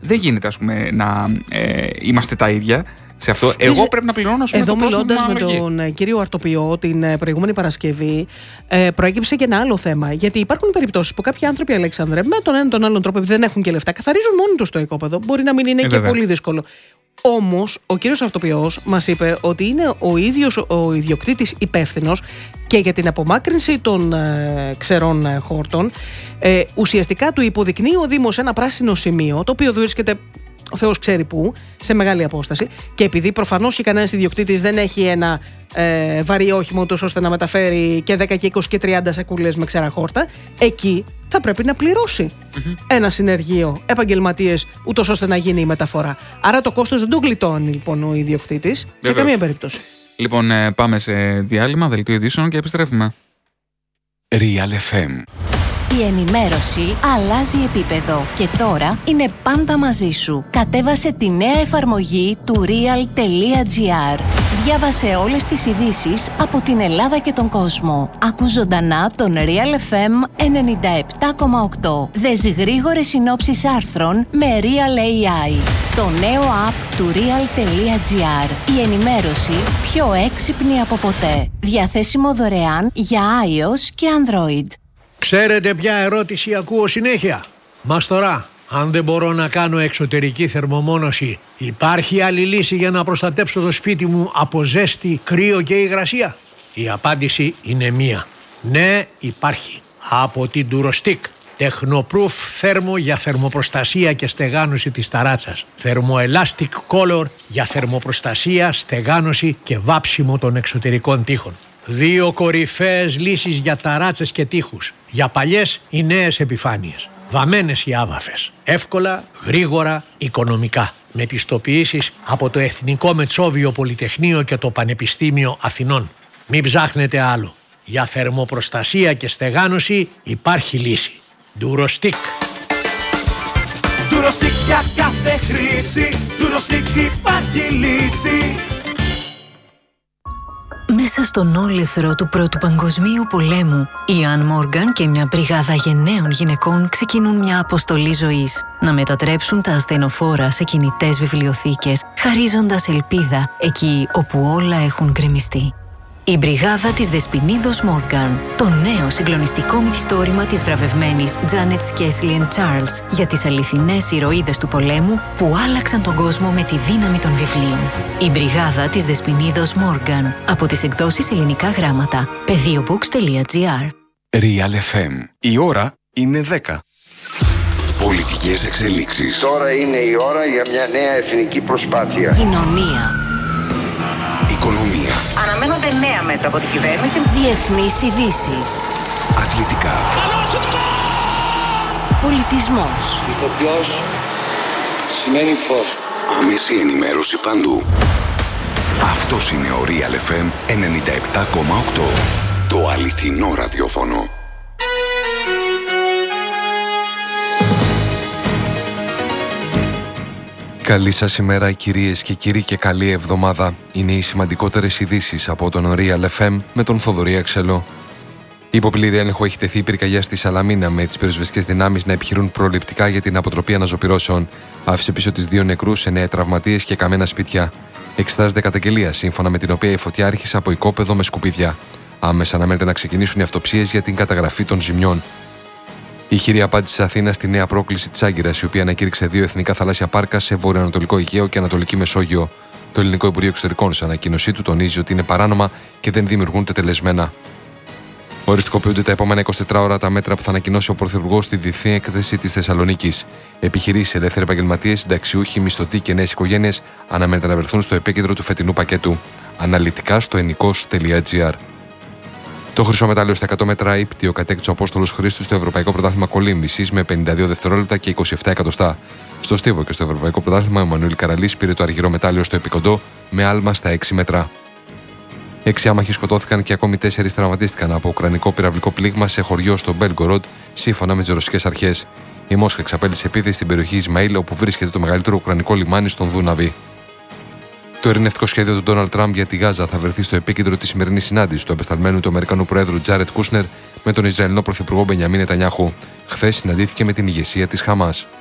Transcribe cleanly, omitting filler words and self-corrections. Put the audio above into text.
δεν γίνεται, ας πούμε, να είμαστε τα ίδια. Σε αυτό, εγώ πρέπει να πληρώνω. Εδώ, μιλώντας με τον κύριο Αρτοποιό την προηγούμενη Παρασκευή, προέκυψε και ένα άλλο θέμα. Γιατί υπάρχουν περιπτώσεις που κάποιοι άνθρωποι, Αλέξανδρε, με τον έναν τον άλλον τρόπο, επειδή δεν έχουν και λεφτά, καθαρίζουν μόνοι τους το οικόπεδο. Μπορεί να μην είναι και πολύ δύσκολο. Όμως, ο κύριος Αρτοποιός μας είπε ότι είναι ο ίδιος ο ιδιοκτήτης υπεύθυνος και για την απομάκρυνση των ξερών χόρτων. Ουσιαστικά του υποδεικνύει ο Δήμος ένα πράσινο σημείο, το οποίο βρίσκεται ο Θεός ξέρει πού, σε μεγάλη απόσταση, και επειδή προφανώς και κανένας ιδιοκτήτης δεν έχει ένα βαρύ όχημα ούτως ώστε να μεταφέρει και 10 και 20 και 30 σακούλες με ξερά χόρτα, εκεί θα πρέπει να πληρώσει ένα συνεργείο, επαγγελματίες, ούτως ώστε να γίνει η μεταφορά. Άρα το κόστος δεν το γλιτώνει λοιπόν ο ιδιοκτήτης σε καμία περίπτωση. Λοιπόν, πάμε σε διάλειμμα, δελτίο ειδήσεων και επιστρέφουμε. Real FM. Η ενημέρωση αλλάζει επίπεδο και τώρα είναι πάντα μαζί σου. Κατέβασε τη νέα εφαρμογή του real.gr. Διάβασε όλες τις ειδήσεις από την Ελλάδα και τον κόσμο. Ακού ζωντανά τον Real FM 97,8. Δες γρήγορες συνόψεις άρθρων με Real AI. Το νέο app του real.gr. Η ενημέρωση πιο έξυπνη από ποτέ. Διαθέσιμο δωρεάν για iOS και Android. Ξέρετε ποια ερώτηση ακούω συνέχεια? Μαστορά, αν δεν μπορώ να κάνω εξωτερική θερμομόνωση, υπάρχει άλλη λύση για να προστατέψω το σπίτι μου από ζέστη, κρύο και υγρασία? Η απάντηση είναι μία. Ναι, υπάρχει. Από την Durostick. Technoproof θέρμο για θερμοπροστασία και στεγάνωση της ταράτσας. Thermoelastic Color για θερμοπροστασία, στεγάνωση και βάψιμο των εξωτερικών τοίχων. 2 κορυφαίες λύσεις για ταράτσες και τοίχους. Για παλιές ή νέες επιφάνειες. Βαμμένες ή άβαφες. Εύκολα, γρήγορα, οικονομικά. Με πιστοποιήσεις από το Εθνικό Μετσόβιο Πολυτεχνείο και το Πανεπιστήμιο Αθηνών. Μην ψάχνετε άλλο. Για θερμοπροστασία και στεγάνωση υπάρχει λύση. Durostick. Durostick για κάθε χρήση. Durostick υπάρχει λύση. Μέσα στον όλεθρο του Πρώτου Παγκοσμίου Πολέμου, η Ann Morgan και μια μπριγάδα γενναίων γυναικών ξεκινούν μια αποστολή ζωής. Να μετατρέψουν τα ασθενοφόρα σε κινητές βιβλιοθήκες, χαρίζοντας ελπίδα εκεί όπου όλα έχουν γκρεμιστεί. Η μπριγάδα της Δεσποινίδος Μόργαν, το νέο συγκλονιστικό μυθιστόρημα της βραβευμένης Janet Skeslien Charles για τις αληθινές ηρωίδες του πολέμου που άλλαξαν τον κόσμο με τη δύναμη των βιβλίων. Η μπριγάδα της Δεσποινίδος Μόργαν, από τις εκδόσεις Ελληνικά Γράμματα, pediobooks.gr. Real FM. Η ώρα είναι 10. Πολιτικές εξελίξεις. Τώρα είναι η ώρα για μια νέα εθνική προσπάθεια. Κοινωνία. Οικονομία. Αναμένονται νέα μέτρα από την κυβέρνηση. Διεθνείς ειδήσεις. Αθλητικά. Πολιτισμός. Ηθοποιός σημαίνει φως. Άμεση ενημέρωση παντού. Αυτός είναι ο Real FM 97,8. Το αληθινό ραδιόφωνο. Καλή σας ημέρα κυρίες και κύριοι και καλή εβδομάδα. Είναι οι σημαντικότερες ειδήσεις από τον Real FM με τον Θοδωρή Αξελό. Υπό πλήρη έλεγχο έχει τεθεί η πυρκαγιά στη Σαλαμίνα με τις πυροσβεστικές δυνάμεις να επιχειρούν προληπτικά για την αποτροπή αναζωπυρώσεων. Άφησε πίσω τις 2 νεκρούς, 9 τραυματίες και καμένα σπίτια. Εξετάζεται καταγγελία σύμφωνα με την οποία η φωτιά άρχισε από οικόπεδο με σκουπίδια. Άμεσα αναμένεται να ξεκινήσουν οι αυτοψίες για την καταγραφή των ζημιών. Η χειρή απάντηση της Αθήνας στη νέα πρόκληση της Άγκυρας, η οποία ανακήρυξε 2 εθνικά θαλάσσια πάρκα σε βορειοανατολικό Αιγαίο και Ανατολική Μεσόγειο. Το Ελληνικό Υπουργείο Εξωτερικών, σε ανακοίνωσή του, τονίζει ότι είναι παράνομα και δεν δημιουργούν τετελεσμένα. Οριστικοποιούνται τα επόμενα 24 ώρα τα μέτρα που θα ανακοινώσει ο Πρωθυπουργός στη Διεθνή Έκθεση της Θεσσαλονίκης. Επιχειρήσεις, ελεύθεροι επαγγελματίες, συνταξιούχοι, μισθωτοί και νέες οικογένειες αναμένεται να βρεθούν στο επίκεντρο του φετινού πακέτου. Αναλυτικά στο ennikos.gr. Το χρυσό μετάλλιο στα 100 μέτρα ύπτιο κατέκτησε ο Απόστολος Χρήστου στο Ευρωπαϊκό Πρωτάθλημα Κολύμβησης με 52 δευτερόλεπτα και 27 εκατοστά. Στο στίβο και στο Ευρωπαϊκό Πρωτάθλημα, ο Μανουήλ Καραλής πήρε το αργυρό μετάλλιο στο επικοντό με άλμα στα 6 μέτρα. 6 άμαχοι σκοτώθηκαν και ακόμη 4 τραυματίστηκαν από ουκρανικό πυραυλικό πλήγμα σε χωριό στο Μπέλγκοροντ, σύμφωνα με τις ρωσικές αρχές. Η Μόσχα εξαπέλυσε επίθεση στην περιοχή Ισμαήλ, όπου βρίσκεται το μεγαλύτερο ουκρανικό λιμάνι στον Δούναβη. Το ειρηνευτικό σχέδιο του Ντόναλντ Τραμπ για τη Γάζα θα βρεθεί στο επίκεντρο της σημερινής συνάντησης του απεσταλμένου του Αμερικανού Προέδρου Τζάρετ Κούσνερ με τον Ισραηλινό Πρωθυπουργό Μπενιαμίν Νετανιάχου. Χθες συναντήθηκε με την ηγεσία της Χαμάς.